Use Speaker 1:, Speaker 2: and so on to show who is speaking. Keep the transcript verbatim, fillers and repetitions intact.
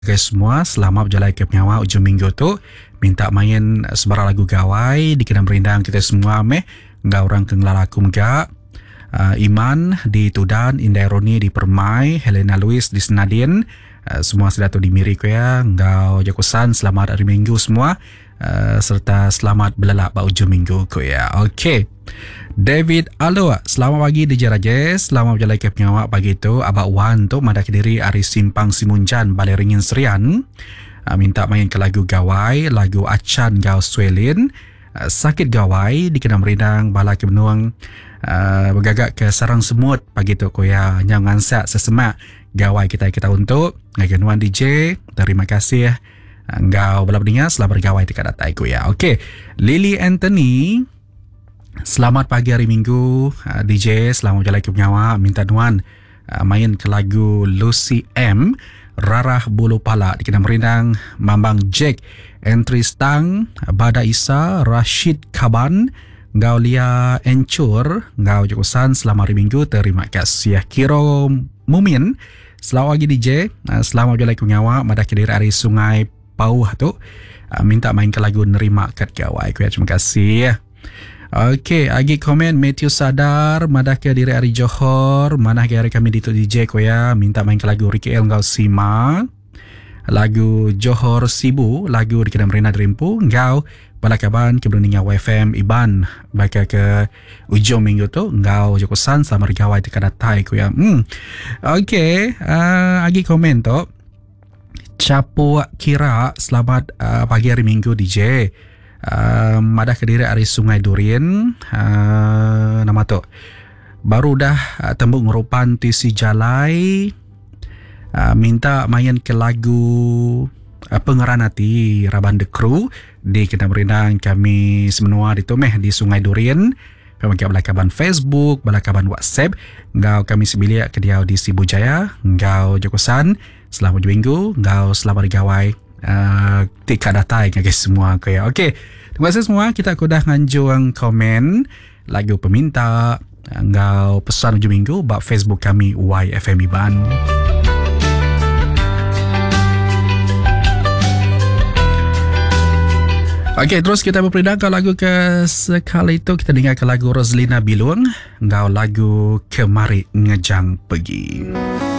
Speaker 1: Guys semua, selamat berjalan ke penyawa ujung minggu tu. Minta main sebarang lagu gawai di kena merindang kita semua meh. Enggak orang kengelalaku megak. Uh, Iman di Tudan, Indah Roni di Permai, Helena Louis di Senadin. Uh, semua sudah tu di Miri ko ya. Enggau Jakusan, selamat hari minggu semua. Uh, serta selamat belalak ba ujung minggu ko ya. Okey. David Alo, selamat pagi di Jerajes. Selamat berjalan ke penyawak pagi tu. Abak Wan tu Madah Kediri Ari Simpang Simunjan Balai Ringin Serian. Uh, minta main ke lagu gawai, lagu Acan Gau Swelin. Uh, sakit gawai dikena merindang Balai ke Benuang. Uh, bergagak ke sarang semut pagi tu ko ya. Nyang ngansak sesemak gawai kita kita untuk ngagenuan D J. Terima kasih. Engkau bela berdinga selamat bergawai dekat datai ko ya. Okey. Lily Anthony, selamat pagi hari Minggu. uh, D J selamat berjalan ke penyawa. Minta nuan uh, main ke lagu Lucy M, Rarah Bulu Pala dikena merindang Mambang Jack, Entry Stang, Bada Isa, Rashid Kaban, Gaulia Encur, Gau Jokosan selamat hari Minggu. Terima kasih. Kiro Mumin, selamat pagi D J. uh, Selamat berjalan ke penyawa. Madah Kediri Ari Sungai Pauh tu uh, minta main ke lagu Nerima Kat Gawai ko ya. Terima kasih. Okey, agi komen Matthew Sadar, Madah ke diri Ari Johor, Manah ke hari kami di tu D J ko ya, minta main ke lagu Ricky El Ngau Sima, lagu Johor Sibu, lagu di Kedam Rena Derimpu, Ngau Balakaban ke Beruninga W F M Iban, baka ke ujung minggu tu, Ngau Jokosan selamat bergawai dekat datai ko ya. Hmm. Okey, uh, agi komen tu Capu Kira, selamat uh, pagi hari Minggu D J. Uh, Madah Kediri Ari Sungai Durin, uh, nama tu baru dah uh, tembuk ngurupan T C Jalai. Uh, minta main ke lagu uh, Pengeran Hati Raban The Crew di kena merindang kami semenua di Tomeh di Sungai Durin. Pemakai belakaban Facebook, belakaban WhatsApp. Ngau kami sebilik ke dia di Sibu Jaya. Ngau Jokosan selamat minggu. Ngau selamat digawai uh, tika datai guys semua. Okay. Okey. Terima kasih semua. Kita kudah nganjuang komen lagu peminta. Ngau pesan ujung minggu bak Facebook kami Y F M Iban. Okey, terus kita berpindah ke lagu ke sekali itu kita dengar ke lagu Roslina Bilung, ngau lagu Kemari Ngejang Pergi.